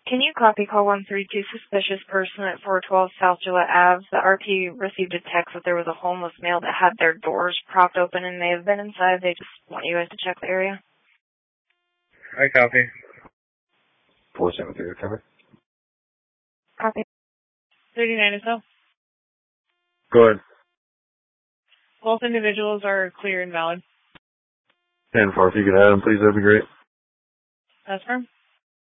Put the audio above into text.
Can you copy call 132 suspicious person at 412 South Gillette Ave? The RP received a text that there was a homeless male that had their doors propped open and may have been inside. They just want you guys to check the area. I copy. 473 recover. Copy. 39 is so. Go ahead. Both individuals are clear and valid. 10-4, if you could add them, please, that'd be great. That's firm.